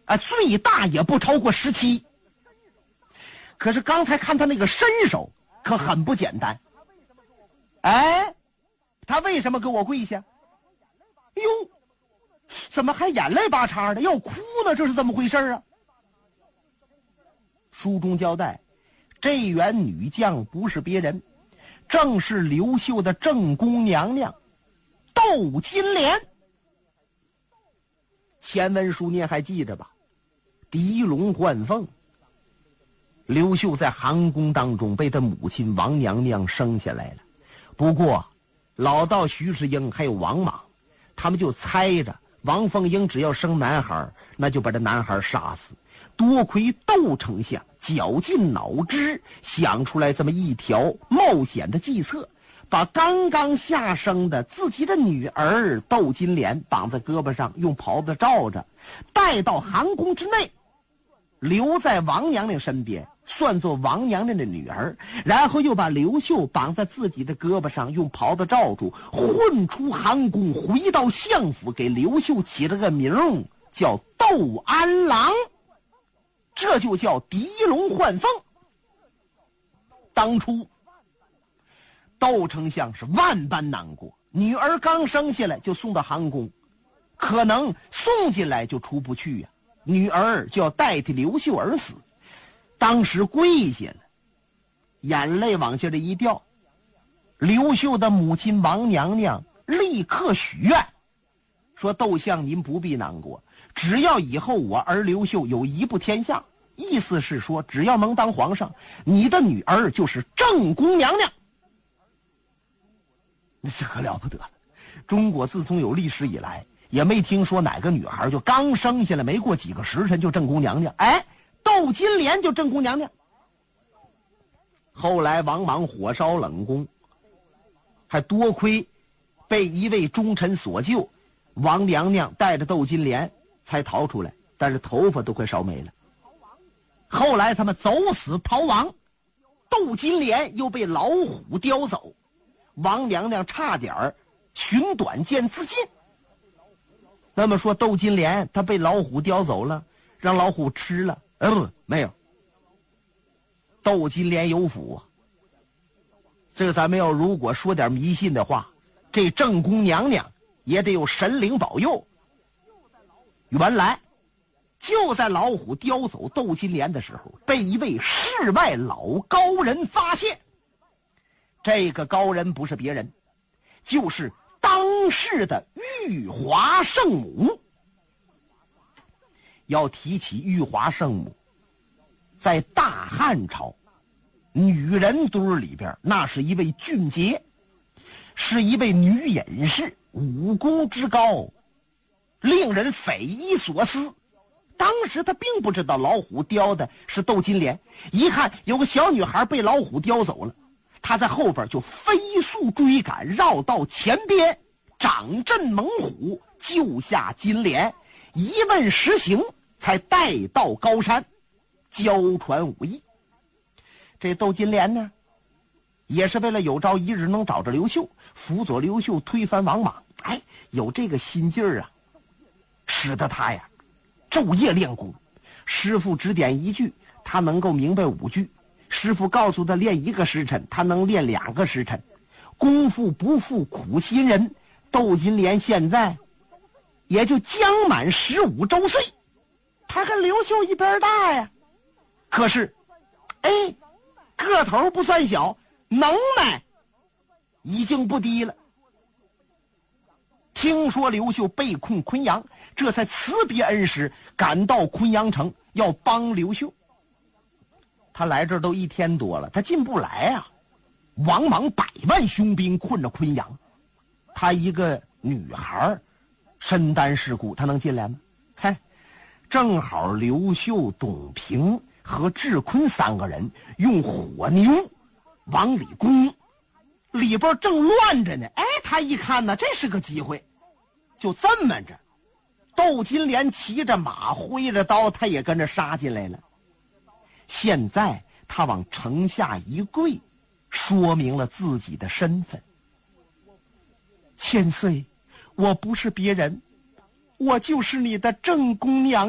最大也不超过17。可是刚才看他那个身手可很不简单。他为什么给我跪下？哟，怎么还眼泪巴叉的，要哭呢？这是怎么回事啊？书中交代，这员女将不是别人，正是刘秀的正宫娘娘窦金莲。前文书您还记着吧？狄龙换凤，刘秀在寒宫当中被他母亲王娘娘生下来了。不过老道徐世英还有王莽，他们就猜着王凤英只要生男孩，那就把这男孩杀死。多亏窦丞相绞尽脑汁想出来这么一条冒险的计策，把刚刚下生的自己的女儿窦金莲绑在胳膊上，用袍子罩着，带到寒宫之内，留在王娘娘身边，算作王娘娘的女儿，然后又把刘秀绑在自己的胳膊上，用袍子罩住，混出寒宫，回到相府，给刘秀起了个名叫窦安郎，这就叫狄龙换凤。当初窦丞相是万般难过，女儿刚生下来就送到寒宫，可能送进来就出不去呀，女儿就要代替刘秀而死。当时跪下了，眼泪往下这一掉。刘秀的母亲王娘娘立刻许愿，说窦相您不必难过，只要以后我儿刘秀有一步天下，意思是说只要能当皇上，你的女儿就是正宫娘娘。这可了不得了，中国自从有历史以来，也没听说哪个女孩就刚生下来没过几个时辰就正宫娘娘。窦金莲就正宫娘娘。后来王莽火烧冷宫，还多亏被一位忠臣所救，王娘娘带着窦金莲才逃出来，但是头发都快烧没了。后来他们走死逃亡，窦金莲又被老虎叼走，王娘娘差点寻短见自尽。那么说窦金莲她被老虎叼走了，让老虎吃了？没有。窦金莲有福啊。这个咱们要如果说点迷信的话，这正宫娘娘也得有神灵保佑。原来就在老虎叼走窦金莲的时候，被一位世外老高人发现。这个高人不是别人，就是当世的玉华圣母。要提起玉华圣母，在大汉朝女人堆里边，那是一位俊杰，是一位女隐士，武功之高令人匪夷所思。当时他并不知道老虎叼的是窦金莲，一看有个小女孩被老虎叼走了，他在后边就飞速追赶，绕到前边掌阵猛虎，救下金莲，一问实情，才带到高山交传武艺。这窦金莲呢，也是为了有朝一日能找着刘秀，辅佐刘秀推翻王莽。有这个心劲儿啊，使得他呀昼夜练功。师傅指点一句，他能够明白5句；师傅告诉他练1个时辰，他能练2个时辰。功夫不负苦心人，窦金莲现在也就将满15周岁，他跟刘秀一边大呀。可是个头不算小，能耐已经不低了。听说刘秀被困昆阳，这才辞别恩师，赶到昆阳城要帮刘秀。他来这儿都1天多了，他进不来啊。王莽100万雄兵困着昆阳，他一个女孩身担事故，他能进来吗？正好刘秀、董平和智坤3个人用火牛往里攻，里边正乱着呢。他一看呢，这是个机会，就这么着，窦金莲骑着马挥着刀，他也跟着杀进来了。现在他往城下一跪，说明了自己的身份。千岁，我不是别人，我就是你的正宫娘